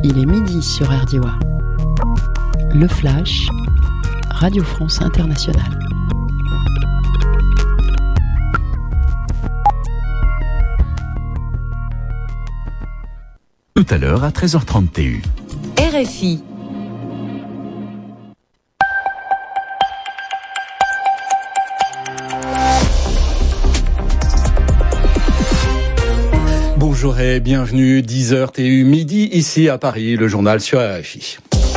Il est midi sur RDOA. Le Flash, Radio France Internationale. Tout à l'heure à 13h30 TU. RFI. Bonjour et bienvenue, 10h TU midi, ici à Paris, le journal sur RFI.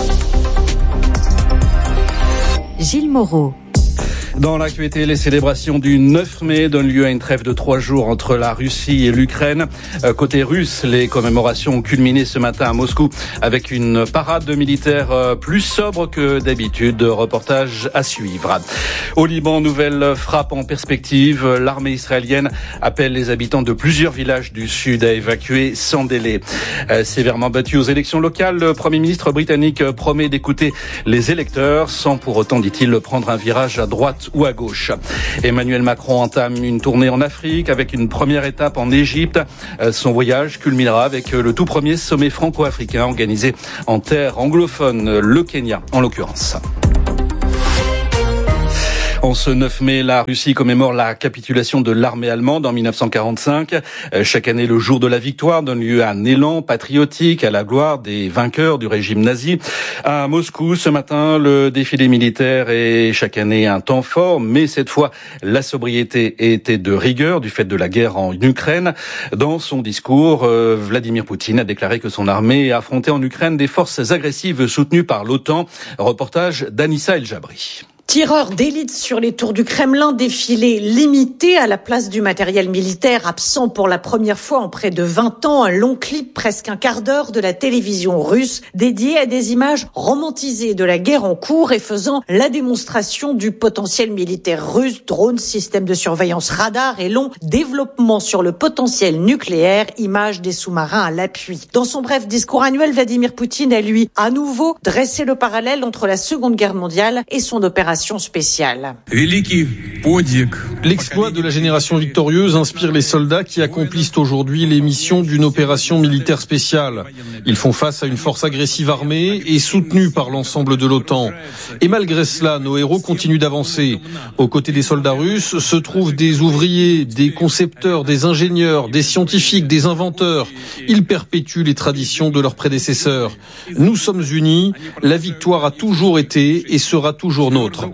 Gilles Moreau. Dans l'actualité, les célébrations du 9 mai donnent lieu à une trêve de 3 jours entre la Russie et l'Ukraine. Côté russe, les commémorations ont culminé ce matin à Moscou avec une parade de militaires plus sobre que d'habitude. Reportage à suivre. Au Liban, nouvelle frappe en perspective. L'armée israélienne appelle les habitants de plusieurs villages du sud à évacuer sans délai. Sévèrement battu aux élections locales, le Premier ministre britannique promet d'écouter les électeurs sans pour autant, dit-il, prendre un virage à droite ou à gauche. Emmanuel Macron entame une tournée en Afrique avec une première étape en Égypte. Son voyage culminera avec le tout premier sommet franco-africain organisé en terre anglophone, le Kenya en l'occurrence. En ce 9 mai, la Russie commémore la capitulation de l'armée allemande en 1945. Chaque année, le jour de la victoire donne lieu à un élan patriotique à la gloire des vainqueurs du régime nazi. À Moscou, ce matin, le défilé militaire est chaque année un temps fort, mais cette fois, la sobriété était de rigueur du fait de la guerre en Ukraine. Dans son discours, Vladimir Poutine a déclaré que son armée affrontait en Ukraine des forces agressives soutenues par l'OTAN. Reportage d'Anissa El Jabri. Tireurs d'élite sur les tours du Kremlin, défilé limité à la place du matériel militaire, absent pour la première fois en près de 20 ans, un long clip presque un quart d'heure de la télévision russe dédié à des images romantisées de la guerre en cours et faisant la démonstration du potentiel militaire russe, drones, systèmes de surveillance radar et long développement sur le potentiel nucléaire, images des sous-marins à l'appui. Dans son bref discours annuel, Vladimir Poutine a lui à nouveau dressé le parallèle entre la Seconde Guerre mondiale et son opération spéciale. L'exploit de la génération victorieuse inspire les soldats qui accomplissent aujourd'hui les missions d'une opération militaire spéciale. Ils font face à une force agressive armée et soutenue par l'ensemble de l'OTAN. Et malgré cela, nos héros continuent d'avancer. Aux côtés des soldats russes se trouvent des ouvriers, des concepteurs, des ingénieurs, des scientifiques, des inventeurs. Ils perpétuent les traditions de leurs prédécesseurs. Nous sommes unis, la victoire a toujours été et sera toujours nôtre.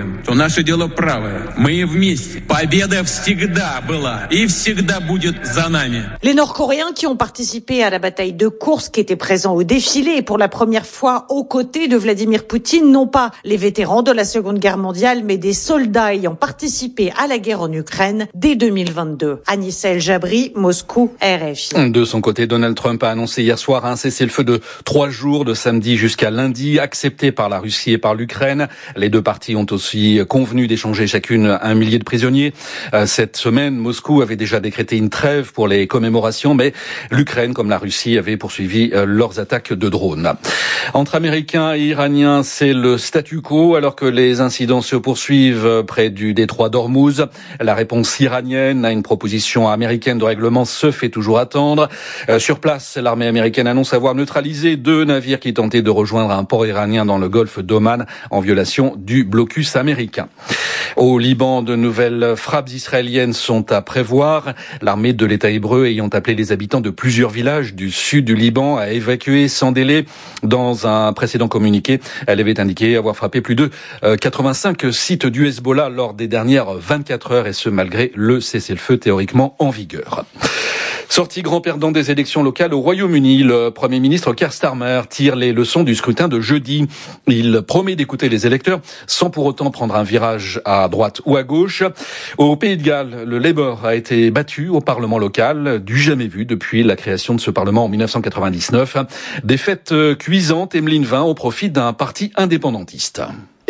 Les Nord-Coréens qui ont participé à la bataille de Koursk étaient présents au défilé et pour la première fois aux côtés de Vladimir Poutine, non pas les vétérans de la Seconde Guerre mondiale, mais des soldats ayant participé à la guerre en Ukraine dès 2022. Anissa El Jabri, Moscou, RFI. De son côté, Donald Trump a annoncé hier soir un cessez-le-feu de 3 jours, de samedi jusqu'à lundi, accepté par la Russie et par l'Ukraine. Les deux parties ont aussi convenu d'échanger chacune 1 millier de prisonniers. Cette semaine, Moscou avait déjà décrété une trêve pour les commémorations, mais l'Ukraine, comme la Russie, avait poursuivi leurs attaques de drones. Entre Américains et Iraniens, c'est le statu quo, alors que les incidents se poursuivent près du détroit d'Ormuz. La réponse iranienne à une proposition américaine de règlement se fait toujours attendre. Sur place, l'armée américaine annonce avoir neutralisé 2 navires qui tentaient de rejoindre un port iranien dans le golfe d'Oman en violation du blocus américain. Au Liban, de nouvelles frappes israéliennes sont à prévoir. L'armée de l'État hébreu ayant appelé les habitants de plusieurs villages du sud du Liban à évacuer sans délai. Dans un précédent communiqué, elle avait indiqué avoir frappé plus de 85 sites du Hezbollah lors des dernières 24 heures et ce malgré le cessez-le-feu théoriquement en vigueur. Sorti grand perdant des élections locales au Royaume-Uni, le Premier ministre Keir Starmer tire les leçons du scrutin de jeudi. Il promet d'écouter les électeurs sans pour autant prendre un virage à droite ou à gauche. Au Pays de Galles, le Labour a été battu au Parlement local, du jamais vu depuis la création de ce Parlement en 1999. Défaite cuisante, Emeline Vin, au profit d'un parti indépendantiste.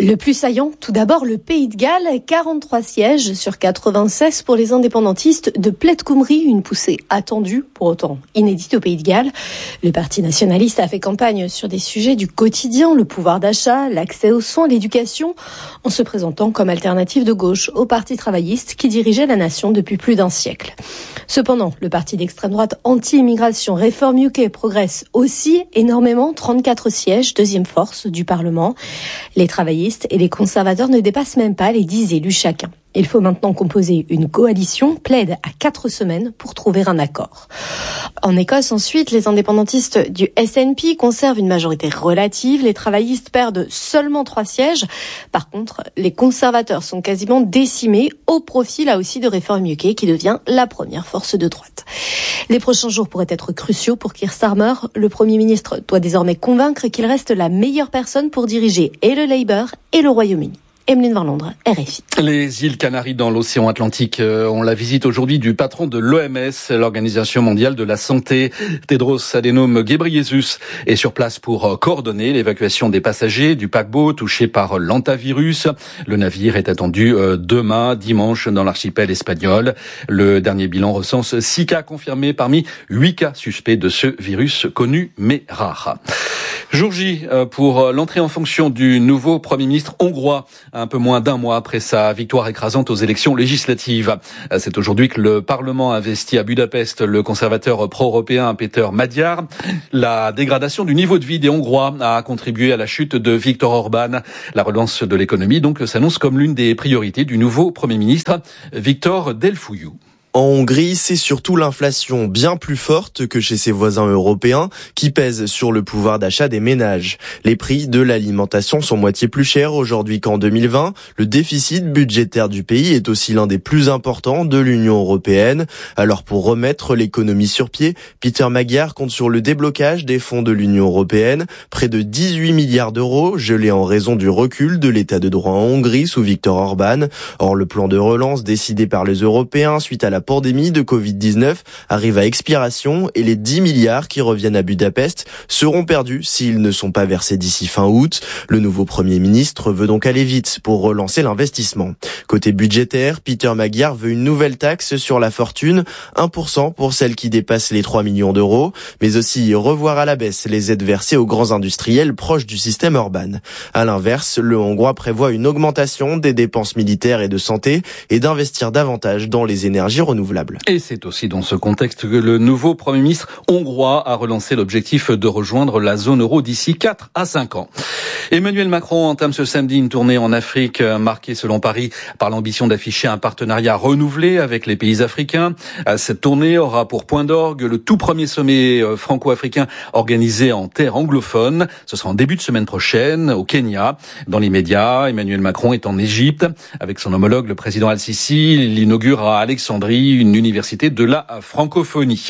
Le plus saillant, tout d'abord, le Pays de Galles, 43 sièges sur 96 pour les indépendantistes de Plaid Cymru, une poussée attendue, pour autant inédite au Pays de Galles. Le parti nationaliste a fait campagne sur des sujets du quotidien, le pouvoir d'achat, l'accès aux soins, l'éducation, en se présentant comme alternative de gauche au parti travailliste qui dirigeait la nation depuis plus d'un siècle. Cependant, le parti d'extrême droite anti-immigration Reform UK progresse aussi énormément, 34 sièges, deuxième force du Parlement. Les travaillistes et les conservateurs ne dépassent même pas les 10 élus chacun. Il faut maintenant composer une coalition, plaide à 4 semaines pour trouver un accord. En Écosse, ensuite, les indépendantistes du SNP conservent une majorité relative. Les travaillistes perdent seulement 3 sièges. Par contre, les conservateurs sont quasiment décimés au profit, là aussi, de Reform UK, qui devient la première force de droite. Les prochains jours pourraient être cruciaux pour Keir Starmer. Le Premier ministre doit désormais convaincre qu'il reste la meilleure personne pour diriger et le Labour et le Royaume-Uni. Emeline Van Londres, RFI. Les îles Canaries dans l'océan Atlantique ont la visite aujourd'hui du patron de l'OMS, l'Organisation mondiale de la santé. Tedros Adhanom Ghebreyesus est sur place pour coordonner l'évacuation des passagers du paquebot touché par l'hantavirus. Le navire est attendu demain, dimanche, dans l'archipel espagnol. Le dernier bilan recense 6 cas confirmés parmi 8 cas suspects de ce virus connu mais rare. Jour J pour l'entrée en fonction du nouveau Premier ministre hongrois, un peu moins d'un mois après sa victoire écrasante aux élections législatives. C'est aujourd'hui que le Parlement a investi à Budapest le conservateur pro-européen Péter Magyar. La dégradation du niveau de vie des Hongrois a contribué à la chute de Viktor Orban. La relance de l'économie donc s'annonce comme l'une des priorités du nouveau Premier ministre, Victor Delfouiu. En Hongrie, c'est surtout l'inflation bien plus forte que chez ses voisins européens qui pèse sur le pouvoir d'achat des ménages. Les prix de l'alimentation sont moitié plus chers aujourd'hui qu'en 2020. Le déficit budgétaire du pays est aussi l'un des plus importants de l'Union européenne. Alors pour remettre l'économie sur pied, Péter Magyar compte sur le déblocage des fonds de l'Union européenne. Près de 18 milliards d'euros gelés en raison du recul de l'état de droit en Hongrie sous Viktor Orban. Or, le plan de relance décidé par les Européens suite à la pandémie de Covid-19 arrive à expiration et les 10 milliards qui reviennent à Budapest seront perdus s'ils ne sont pas versés d'ici fin août. Le nouveau Premier ministre veut donc aller vite pour relancer l'investissement. Côté budgétaire, Péter Magyar veut une nouvelle taxe sur la fortune, 1% pour celles qui dépassent les 3 millions d'euros, mais aussi revoir à la baisse les aides versées aux grands industriels proches du système Orban. À l'inverse, le Hongrois prévoit une augmentation des dépenses militaires et de santé et d'investir davantage dans les énergies renouvelables. Et c'est aussi dans ce contexte que le nouveau Premier ministre hongrois a relancé l'objectif de rejoindre la zone euro d'ici 4 à 5 ans. Emmanuel Macron entame ce samedi une tournée en Afrique marquée selon Paris par l'ambition d'afficher un partenariat renouvelé avec les pays africains. Cette tournée aura pour point d'orgue le tout premier sommet franco-africain organisé en terre anglophone. Ce sera en début de semaine prochaine au Kenya. Dans l'immédiat, Emmanuel Macron est en Égypte. Avec son homologue, le président Al-Sisi, il inaugure à Alexandrie une université de la francophonie.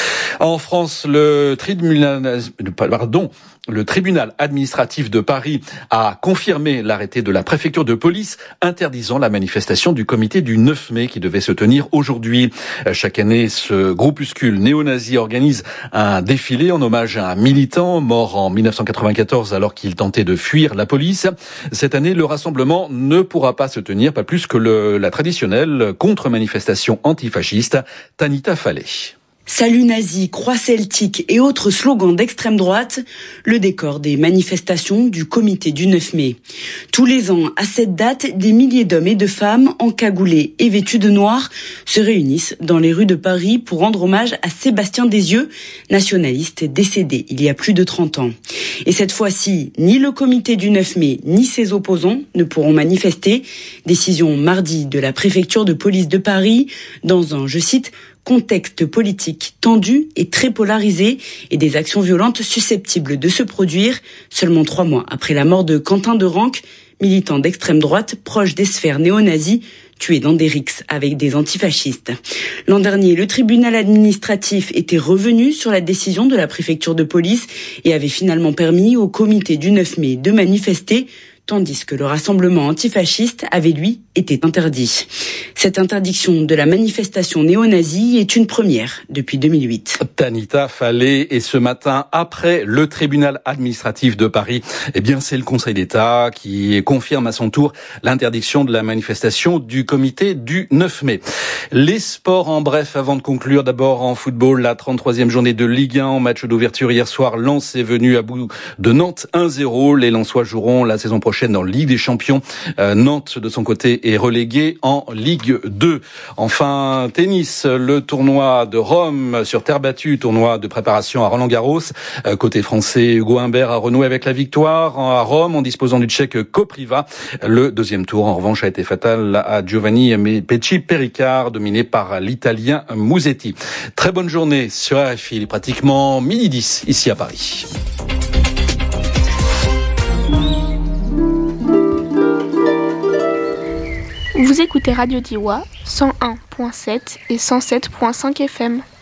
En France, le tribunal administratif de Paris a confirmé l'arrêté de la préfecture de police interdisant la manifestation du comité du 9 mai qui devait se tenir aujourd'hui. Chaque année, ce groupuscule néo-nazi organise un défilé en hommage à un militant mort en 1994 alors qu'il tentait de fuir la police. Cette année, le rassemblement ne pourra pas se tenir, pas plus que la traditionnelle contre-manifestation antifasciste. Tanita Fallet. Salut nazi, croix celtique et autres slogans d'extrême droite, le décor des manifestations du comité du 9 mai. Tous les ans, à cette date, des milliers d'hommes et de femmes encagoulés et vêtus de noir se réunissent dans les rues de Paris pour rendre hommage à Sébastien Desieux, nationaliste décédé il y a plus de 30 ans. Et cette fois-ci, ni le comité du 9 mai ni ses opposants ne pourront manifester. Décision mardi de la préfecture de police de Paris dans un, je cite, contexte politique tendu et très polarisé et des actions violentes susceptibles de se produire seulement 3 mois après la mort de Quentin Derenque, militant d'extrême droite proche des sphères néo-nazis, tué dans des rixes avec des antifascistes. L'an dernier, le tribunal administratif était revenu sur la décision de la préfecture de police et avait finalement permis au comité du 9 mai de manifester, tandis que le rassemblement antifasciste avait, lui, été interdit. Cette interdiction de la manifestation néo-nazie est une première depuis 2008. Tanita Fallet, et ce matin, après le tribunal administratif de Paris, c'est le Conseil d'État qui confirme à son tour l'interdiction de la manifestation du comité du 9 mai. Les sports en bref, avant de conclure, d'abord en football, la 33e journée de Ligue 1 en match d'ouverture hier soir. Lens est venu à bout de Nantes 1-0. Les Lensois joueront la saison prochaine en Ligue des Champions. Nantes, de son côté, est relégué en Ligue 2. Enfin, tennis, le tournoi de Rome sur terre battue, tournoi de préparation à Roland-Garros. Côté français, Hugo Humbert a renoué avec la victoire à Rome en disposant du Tchèque Kopriva. Le deuxième tour, en revanche, a été fatal à Giovanni Pecci Pericard, dominé par l'Italien Musetti. Très bonne journée sur RFI, il est pratiquement 12h10 ici à Paris. Vous écoutez Radio Diois, 101.7 et 107.5 FM.